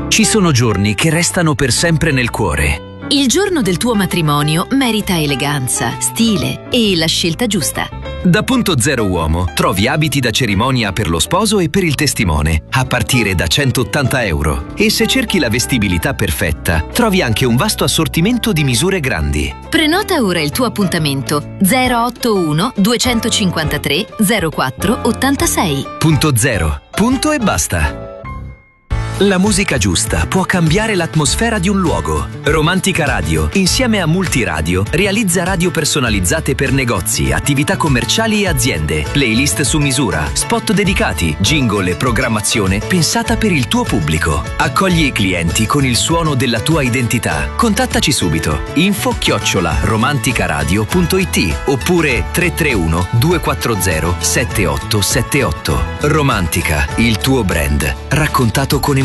Ci sono giorni che restano per sempre nel cuore. Il giorno del tuo matrimonio merita eleganza, stile e la scelta giusta. Da Punto Zero Uomo trovi abiti da cerimonia per lo sposo e per il testimone, a partire da €180. E se cerchi la vestibilità perfetta, trovi anche un vasto assortimento di misure grandi. Prenota ora il tuo appuntamento 081 253 04 86. Punto Zero. Punto e basta. La musica giusta può cambiare l'atmosfera di un luogo. Romantica Radio, insieme a Multiradio, realizza radio personalizzate per negozi, attività commerciali e aziende, playlist su misura, spot dedicati, jingle e programmazione pensata per il tuo pubblico. Accogli i clienti con il suono della tua identità. Contattaci subito. info@romanticaradio.it oppure 331 240 7878. Romantica, il tuo brand, raccontato con emozione.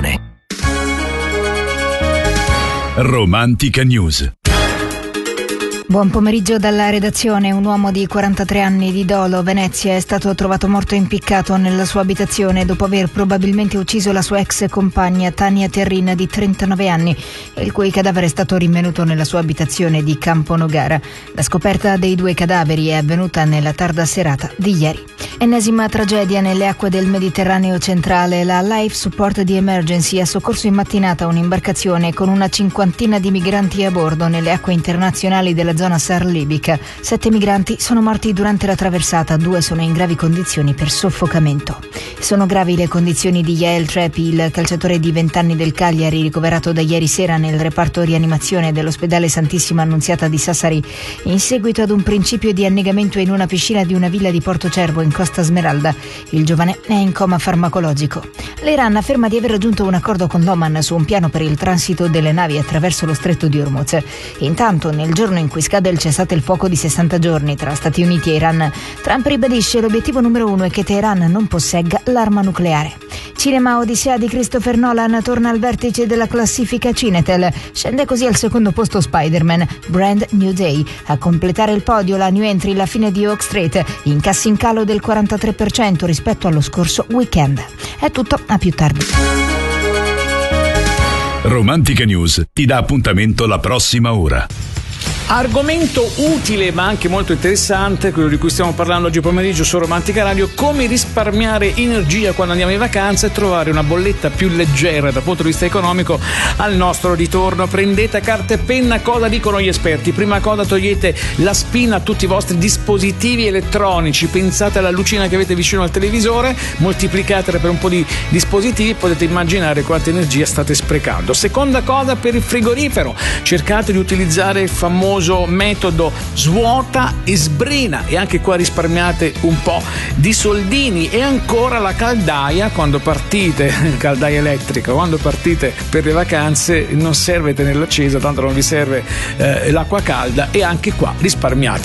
Romantica News. Buon pomeriggio dalla redazione. Un uomo di 43 anni di Dolo, Venezia, è stato trovato morto impiccato nella sua abitazione dopo aver probabilmente ucciso la sua ex compagna Tania Terrin di 39 anni, il cui cadavere è stato rinvenuto nella sua abitazione di Campo Nogara. La scoperta dei due cadaveri è avvenuta nella tarda serata di ieri. Ennesima tragedia nelle acque del Mediterraneo centrale. La Life Support di Emergency ha soccorso in mattinata un'imbarcazione con una cinquantina di migranti a bordo nelle acque internazionali della zona SAR libica. 7 migranti sono morti durante la traversata, 2 sono in gravi condizioni per soffocamento. Sono gravi le condizioni di Yael Trepi, il calciatore di 20 anni del Cagliari, ricoverato da ieri sera nel reparto rianimazione dell'ospedale Santissima Annunziata di Sassari, in seguito ad un principio di annegamento in una piscina di una villa di Porto Cervo in Costa Smeralda. Il giovane è in coma farmacologico. L'Iran afferma di aver raggiunto un accordo con l'Oman su un piano per il transito delle navi attraverso lo stretto di Hormuz. Intanto, nel giorno in cui scade il cessate il fuoco di 60 giorni tra Stati Uniti e Iran, Trump ribadisce l'obiettivo numero 1 è che Teheran non possegga l'arma nucleare. Cinema Odissea di Christopher Nolan torna al vertice della classifica Cinetel. Scende così al secondo posto Spider-Man, Brand New Day. A completare il podio la new entry La fine di Oak Street, incassi in calo del 43% rispetto allo scorso weekend. È tutto, a più tardi. Romantica News ti dà appuntamento la prossima ora. Argomento utile ma anche molto interessante, quello di cui stiamo parlando oggi pomeriggio su Romantica Radio: come risparmiare energia quando andiamo in vacanza e trovare una bolletta più leggera dal punto di vista economico al nostro ritorno. Prendete carta e penna, cosa dicono gli esperti? Prima cosa, togliete la spina a tutti i vostri dispositivi elettronici, pensate alla lucina che avete vicino al televisore, moltiplicatela per un po' di dispositivi, potete immaginare quanta energia state sprecando. Seconda cosa, per il frigorifero, cercate di utilizzare il famoso metodo svuota e sbrina, e anche qua risparmiate un po' di soldini. E ancora la caldaia, quando partite, caldaia elettrica, quando partite per le vacanze non serve tenerla accesa, tanto non vi serve l'acqua calda, e anche qua risparmiate.